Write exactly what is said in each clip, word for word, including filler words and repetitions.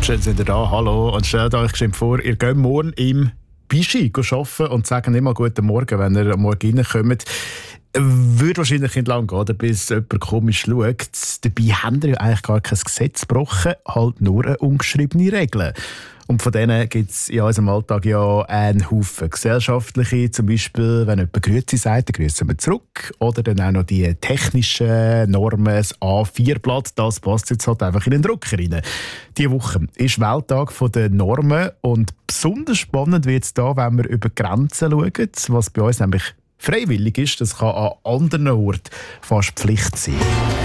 Schön sind ihr da, hallo. Und stellt euch vor, ihr geht morgen im Bischi arbeiten und sagt nicht mal guten Morgen, wenn ihr am Morgen reinkommt. Würde wahrscheinlich nicht lange gehen, bis jemand komisch schaut. Dabei haben wir ja eigentlich gar kein Gesetz gebrochen, halt nur eine ungeschriebene Regel. Und von denen gibt es in unserem Alltag ja einen Haufen gesellschaftliche. Zum Beispiel, wenn jemand «Grüezi» sagt, dann grüßen wir zurück. Oder dann auch noch die technischen Normen, das A vier Blatt, das passt jetzt halt einfach in den Drucker rein. Diese Woche ist Welttag der Normen und besonders spannend wird es da, wenn wir über Grenzen schauen, was bei uns nämlich freiwillig ist. Das kann an anderen Orten fast Pflicht sein.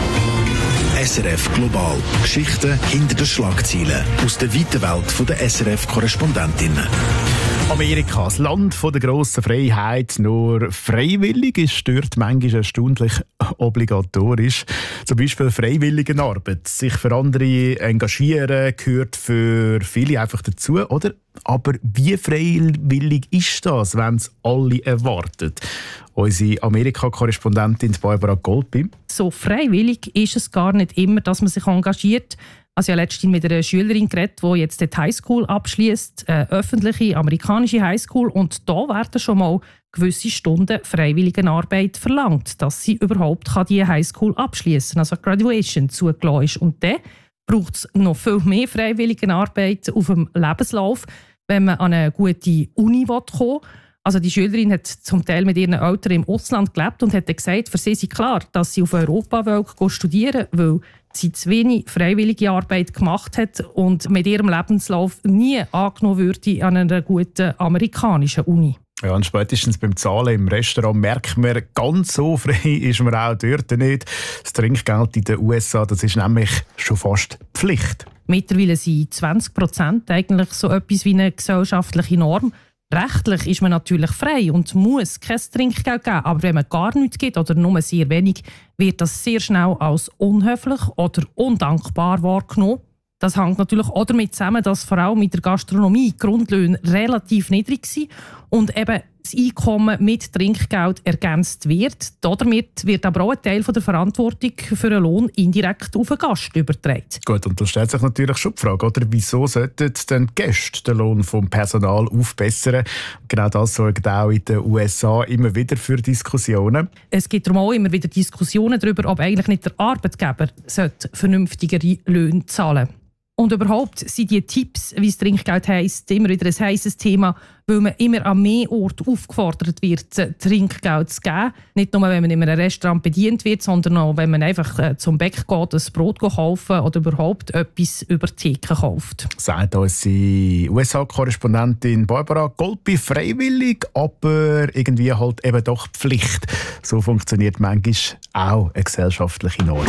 S R F Global. Geschichten hinter den Schlagzeilen. Aus der weiten Welt der S R F-Korrespondentinnen. Amerika, das Land der grossen Freiheit, nur freiwillig ist dort manchmal erstaunlich obligatorisch. Zum Beispiel Freiwilligenarbeit. Sich für andere engagieren gehört für viele einfach dazu, oder? Aber wie freiwillig ist das, wenn es alle erwarten? Unsere Amerika-Korrespondentin Barbara Golpi. So freiwillig ist es gar nicht immer, dass man sich engagiert. Also ich habe letztens mit einer Schülerin geredet, die jetzt die Highschool abschließt, eine öffentliche amerikanische Highschool, und da werden schon mal gewisse Stunden Freiwilligenarbeit verlangt, dass sie überhaupt diese Highschool abschließen, also Graduation zugelassen ist. Und dann braucht es noch viel mehr Freiwilligenarbeit auf dem Lebenslauf, wenn man an eine gute Uni kommen will. Also die Schülerin hat zum Teil mit ihren Eltern im Ausland gelebt und hat gesagt, für sie sei klar, dass sie auf Europa studieren will, weil sie zu wenig freiwillige Arbeit gemacht hat und mit ihrem Lebenslauf nie angenommen würde an einer guten amerikanischen Uni. Ja, und spätestens beim Zahlen im Restaurant merkt man, ganz so frei ist man auch dort nicht. Das Trinkgeld in den U S A, das ist nämlich schon fast Pflicht. Mittlerweile sind zwanzig Prozent eigentlich so etwas wie eine gesellschaftliche Norm. Rechtlich ist man natürlich frei und muss kein Trinkgeld geben, aber wenn man gar nichts gibt oder nur sehr wenig, wird das sehr schnell als unhöflich oder undankbar wahrgenommen. Das hängt natürlich auch damit zusammen, dass vor allem mit der Gastronomie die Grundlöhne relativ niedrig sind und eben das Einkommen mit Trinkgeld ergänzt wird. Damit wird aber auch ein Teil der Verantwortung für den Lohn indirekt auf den Gast übertragen. Gut, und da stellt sich natürlich schon die Frage, oder? Wieso sollten denn die Gäste den Lohn vom Personal aufbessern? Genau das sorgt auch in den U S A immer wieder für Diskussionen. Es gibt darum auch immer wieder Diskussionen darüber, ob eigentlich nicht der Arbeitgeber vernünftigere Löhne zahlen sollte. Und überhaupt sind die Tipps, wie es Trinkgeld heisst, immer wieder ein heisses Thema, weil man immer an mehr Orten aufgefordert wird, Trinkgeld zu geben. Nicht nur, wenn man in einem Restaurant bedient wird, sondern auch, wenn man einfach zum Bäcker geht, ein Brot kaufen oder überhaupt etwas über die Theke kauft. Sagt unsere U S A-Korrespondentin Barbara Golpi, freiwillig, aber irgendwie halt eben doch Pflicht. So funktioniert manchmal auch eine gesellschaftliche Norm.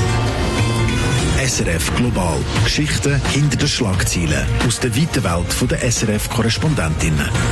S R F Global. Geschichten hinter den Schlagzeilen. Aus der weiten Welt der S R F-Korrespondentinnen.